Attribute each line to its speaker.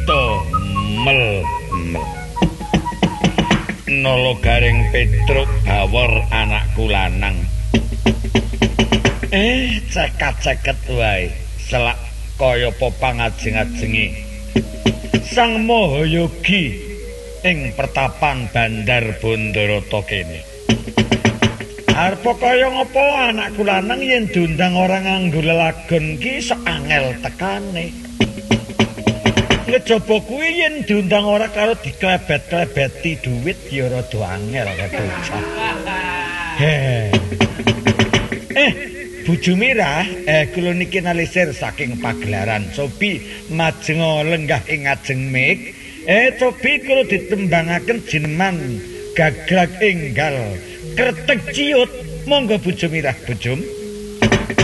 Speaker 1: to mel. Nolo garing Petruk bawor anakku lanang. Cekat-ceket wae selak kaya apa pangajeng-ajengi Sang Mahayogi ing pertapan Bandar Bandarata kene. Arep kaya ngapa anakku lanang yen diundang ora nganggo lelagon ki sok angel tekane. Ngejaba kuwi yen diundang ora karo diklebet-klebeti dhuwit ya rada angel bocah. Bojo Mirah, kula niki nalisir saking pagelaran Cobi majeng lenggah ing ajeng mik. Cobi kula ditembangaken jineman gagrag enggal kretek ciut. Monggo Bojo Mirah, Bojom.